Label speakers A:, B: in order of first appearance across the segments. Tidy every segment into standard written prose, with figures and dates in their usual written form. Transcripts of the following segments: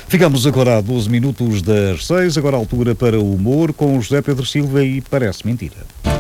A: Ficamos agora a 12 minutos das 6, agora a altura para o humor com José Pedro Silva e Parece Mentira.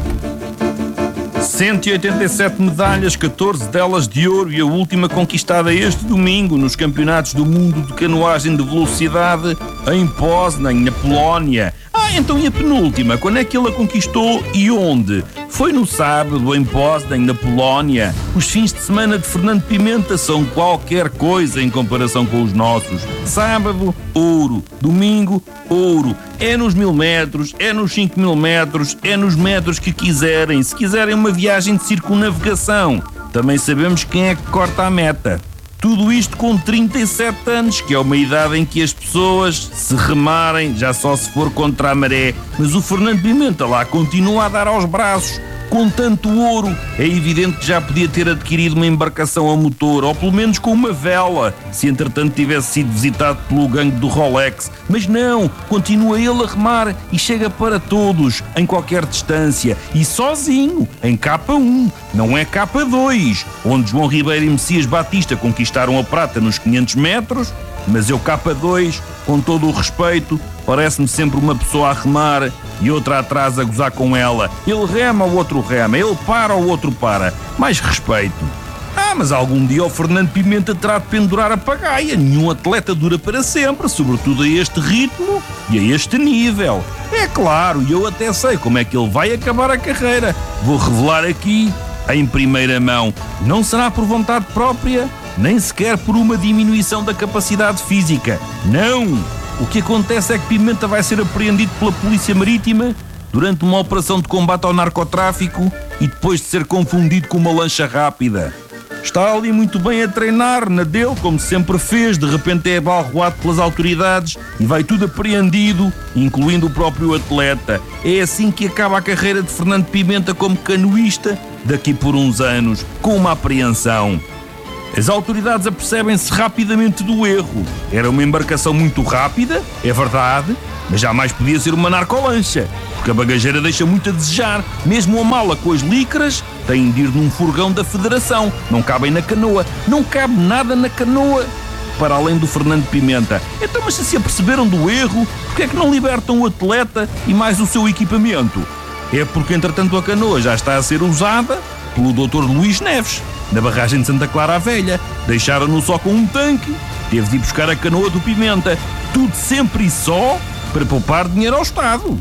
B: 187 medalhas, 14 delas de ouro, e a última conquistada este domingo nos Campeonatos do Mundo de Canoagem de Velocidade em Poznań, na Polónia. Então e a penúltima? Quando é que ele a conquistou e onde? Foi no sábado em Poznań, na Polónia. Os fins de semana de Fernando Pimenta são qualquer coisa em comparação com os nossos. Sábado, ouro. Domingo, ouro. É nos 1000 metros, é nos 5000 metros, é nos metros que quiserem. Se quiserem uma viagem de circunnavegação, também sabemos quem é que corta a meta. Tudo isto com 37 anos, que é uma idade em que as pessoas, se remarem, já só se for contra a maré. Mas o Fernando Pimenta lá continua a dar aos braços. Com tanto ouro, é evidente que já podia ter adquirido uma embarcação a motor, ou pelo menos com uma vela, se entretanto tivesse sido visitado pelo gangue do Rolex. Mas não, continua ele a remar e chega para todos, em qualquer distância, e sozinho, em K1, não é K2, onde João Ribeiro e Messias Batista conquistaram a prata nos 500 metros, mas eu K2, com todo o respeito, parece-me sempre uma pessoa a remar e outra atrás a gozar com ela. Ele rema, o outro rema. Ele para, o outro para. Mais respeito. Mas algum dia o Fernando Pimenta terá de pendurar a pagaia. Nenhum atleta dura para sempre, sobretudo a este ritmo e a este nível. É claro, e eu até sei como é que ele vai acabar a carreira. Vou revelar aqui, em primeira mão. Não será por vontade própria, nem sequer por uma diminuição da capacidade física. Não! O que acontece é que Pimenta vai ser apreendido pela Polícia Marítima durante uma operação de combate ao narcotráfico e depois de ser confundido com uma lancha rápida. Está ali muito bem a treinar, na dele, como sempre fez, de repente é abalroado pelas autoridades e vai tudo apreendido, incluindo o próprio atleta. É assim que acaba a carreira de Fernando Pimenta como canoísta, daqui por uns anos, com uma apreensão. As autoridades apercebem-se rapidamente do erro. Era uma embarcação muito rápida, é verdade, mas jamais podia ser uma narcolancha, porque a bagageira deixa muito a desejar. Mesmo a mala com as licras tem de ir num furgão da Federação, não cabem na canoa, não cabe nada na canoa, para além do Fernando Pimenta. Então, mas se aperceberam do erro, porque é que não libertam o atleta e mais o seu equipamento? É porque, entretanto, a canoa já está a ser usada pelo Dr. Luís Neves, na barragem de Santa Clara a Velha. Deixaram-no só com um tanque, teve de ir buscar a canoa do Pimenta. Tudo sempre e só para poupar dinheiro ao Estado.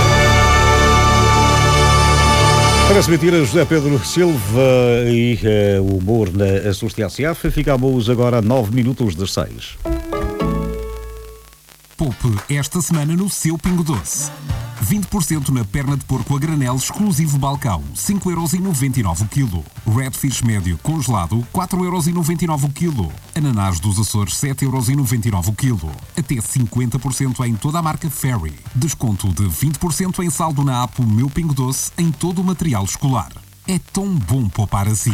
A: Parece Mentira, José Pedro Silva e o humor na Associação. Ficamos agora a 9 minutos das 6.
C: Poupe esta semana no seu Pingo Doce. 20% na perna de porco a granel exclusivo balcão, 5,99€ o quilo. Redfish médio congelado, 4,99€ o quilo. Ananás dos Açores, 7,99€ o quilo. Até 50% em toda a marca Ferry. Desconto de 20% em saldo na app Meu Pingo Doce em todo o material escolar. É tão bom poupar assim.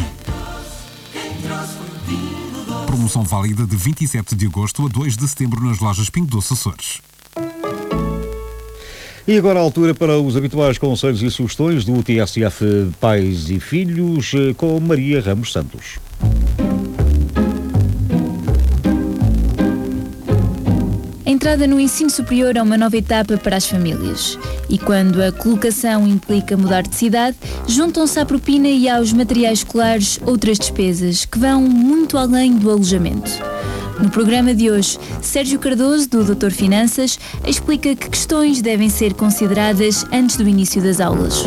C: Promoção válida de 27 de agosto a 2 de setembro nas lojas Pingo Doce Açores.
A: E agora a altura para os habituais conselhos e sugestões do TSF Pais e Filhos com Maria Ramos Santos.
D: A entrada no ensino superior é uma nova etapa para as famílias. E quando a colocação implica mudar de cidade, juntam-se à propina e aos materiais escolares outras despesas que vão muito além do alojamento. No programa de hoje, Sérgio Cardoso, do Doutor Finanças, explica que questões devem ser consideradas antes do início das aulas.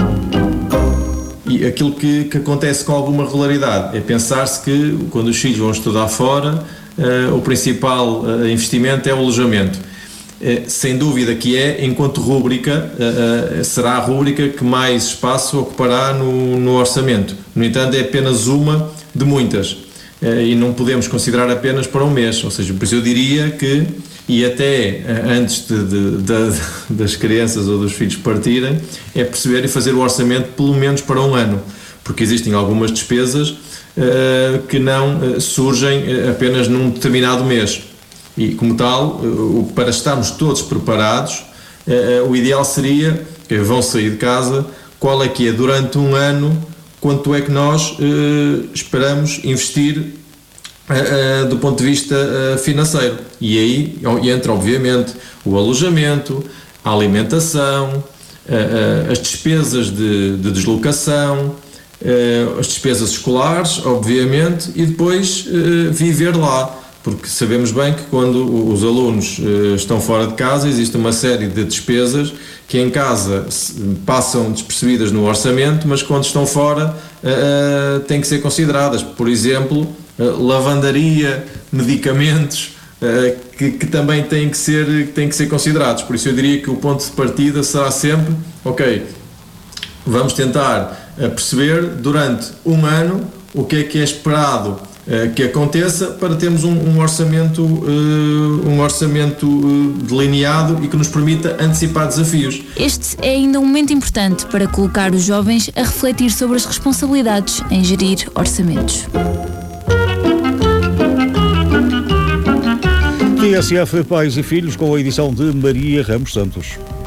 E: E aquilo que acontece com alguma regularidade é pensar-se que, quando os filhos vão estudar fora, o principal investimento é o alojamento. Sem dúvida que enquanto rúbrica, será a rúbrica que mais espaço ocupará no orçamento. No entanto, é apenas uma de muitas. E não podemos considerar apenas para um mês, ou seja, por isso eu diria que, e até antes das crianças ou dos filhos partirem, é perceber e fazer o orçamento pelo menos para um ano, porque existem algumas despesas que não surgem apenas num determinado mês, e como tal, para estarmos todos preparados, o ideal seria que vão sair de casa, qual é que é durante um ano, quanto é que nós esperamos investir do ponto de vista financeiro. E aí entra, obviamente, o alojamento, a alimentação, as despesas de deslocação, as despesas escolares, obviamente, e depois viver lá. Porque sabemos bem que quando os alunos estão fora de casa existe uma série de despesas que em casa passam despercebidas no orçamento, mas quando estão fora têm que ser consideradas. Por exemplo, lavandaria, medicamentos, que também têm que ser considerados. Por isso eu diria que o ponto de partida será sempre, ok, vamos tentar perceber durante um ano o que é esperado que aconteça para termos um orçamento delineado e que nos permita antecipar desafios.
D: Este é ainda um momento importante para colocar os jovens a refletir sobre as responsabilidades em gerir orçamentos.
A: TSF Pais e Filhos, com a edição de Maria Ramos Santos.